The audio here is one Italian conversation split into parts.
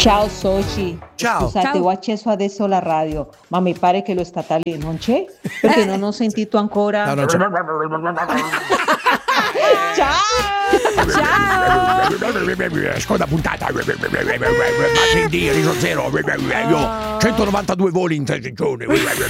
Ciao soci. Ciao. Scusate, Ciao. ho acceso adesso la radio, ma mi pare che lo statale non c'è, perché non ho sentito ancora. No, non c'è. Ciao! Ciao. Seconda puntata. Ma senti, riso zero. Io 192 voli in 3 giorni.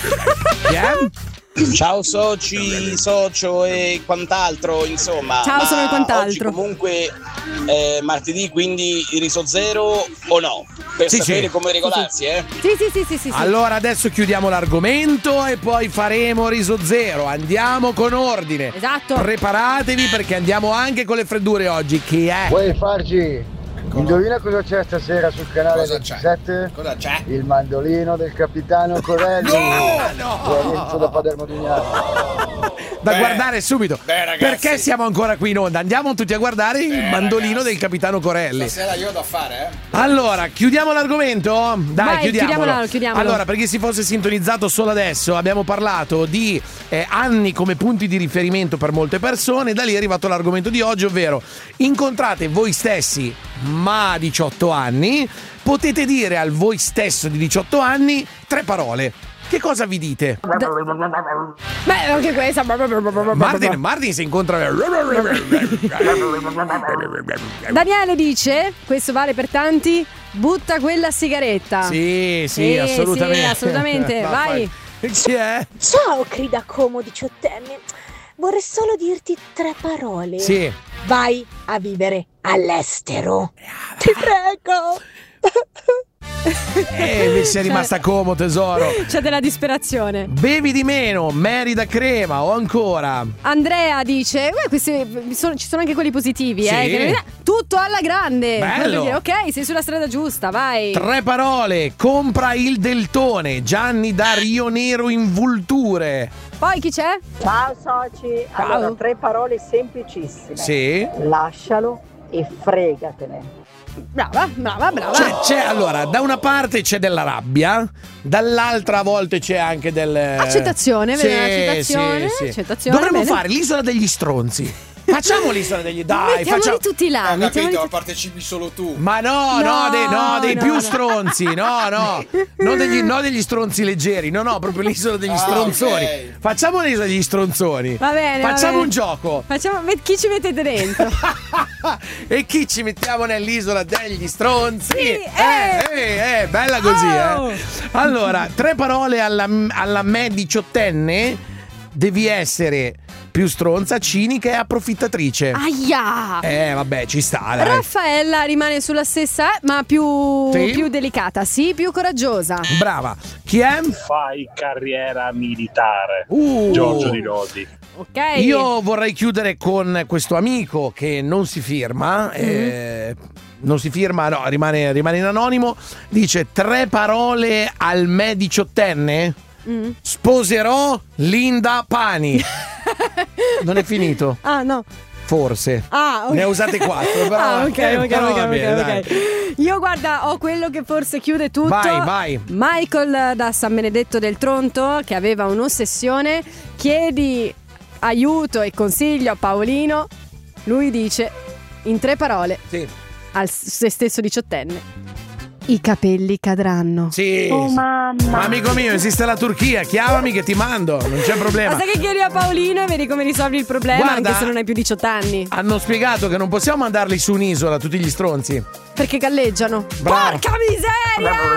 Ciao soci, socio e quant'altro, insomma. Ciao, ma sono il quant'altro. Oggi comunque martedì, quindi riso zero o no? Per Sì, sapere sì. come regolarsi, Sì. Allora adesso chiudiamo l'argomento e poi faremo riso zero. Andiamo con ordine. Esatto. Preparatevi perché andiamo anche con le freddure oggi. Chi è? Vuoi farci? Indovina cosa c'è stasera sul canale Cosa c'è? 27? Cosa c'è? Il mandolino del capitano Corelli. No! Lorenzo da Paderno Dugnano. Da Beh, guardare subito. beh, ragazzi. Perché siamo ancora qui in onda? Andiamo tutti a guardare il mandolino ragazzi. del capitano Corelli. Stasera io ho da fare, Allora, chiudiamo l'argomento? Dai, Vai, chiudiamolo. chiudiamolo. Allora, per chi si fosse sintonizzato solo adesso, abbiamo parlato di anni come punti di riferimento per molte persone. Da lì è arrivato l'argomento di oggi, ovvero incontrate voi stessi, ma a 18 anni, potete dire al voi stesso di 18 anni 3 parole. Che cosa vi dite? Beh, anche questa. Martin si incontra. Daniele dice, questo vale per tanti, butta quella sigaretta. Sì, assolutamente. Sì, assolutamente. Ma Vai. Chi è? Ciao Crida Como 18enne, vorrei solo dirti 3 parole. Sì. Vai a vivere all'estero. Ti prego. Mi sei rimasta como, tesoro. C'è della disperazione. Bevi di meno, merita crema o ancora. Andrea dice, ci sono anche quelli positivi, Sì. tutto alla grande. Bello. Voglio dire, ok, sei sulla strada giusta, vai. 3 parole, compra il Deltone, Gianni da Rio Nero in Vulture. Poi chi c'è? Ciao soci, Ciao. allora 3 parole semplicissime. Sì. Lascialo e fregatene. Brava. Allora, da una parte c'è della rabbia, dall'altra a volte c'è anche del Accettazione, Sì, vedi? Accettazione, sì. accettazione, Dovremmo bene. fare l'isola degli stronzi. Facciamo l'isola degli Mettiamoli tutti là. Ho mettiamoli capito, tutti- partecipi solo tu. Ma dei più stronzi, no, non degli stronzi leggeri, no, proprio l'isola degli stronzoni. Ok. Facciamo l'isola degli stronzoni. Va bene. Facciamo un gioco. Chi ci mettete dentro? E chi ci mettiamo nell'isola degli stronzi? Sì, bella così, Oh. Allora, 3 parole alla me 18enne. Devi essere più stronza, cinica e approfittatrice. Aia! Vabbè, ci sta, dai. Raffaella rimane sulla stessa, ma più delicata, sì, più coraggiosa. Brava. Chi è? Fai carriera militare. Uh. Giorgio Di Rodi. Ok. Io vorrei chiudere con questo amico che non si firma. Non si firma, no, rimane in anonimo. Dice 3 parole al me 18enne. Sposerò Linda Pani. Non è finito? Ah, no. Forse. Ah, ok. Ne ha usate 4. Però, Ah, però va bene, dai. Io guarda, ho quello che forse chiude tutto. Vai. Michael da San Benedetto del Tronto, che aveva un'ossessione. Chiedi aiuto e consiglio a Paolino. Lui dice in 3 parole Sì. al se stesso 18enne: i capelli cadranno. Sì. Oh mamma. Ma amico mio, esiste la Turchia, chiamami che ti mando, non c'è problema. Basta che chiedi a Paolino e vedi come risolvi il problema. Guarda, anche se non hai più 18 anni. Hanno spiegato che non possiamo mandarli su un'isola tutti gli stronzi. Perché galleggiano. Bravo. Porca miseria!